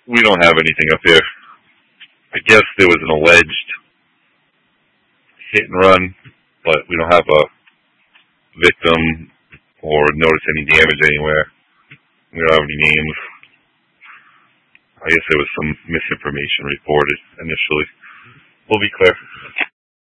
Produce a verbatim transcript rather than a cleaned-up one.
we don't have anything up here. I guess there was an alleged hit and run, but we don't have a victim or notice any damage anywhere. We don't have any names. I guess there was some misinformation reported initially. We'll be clear.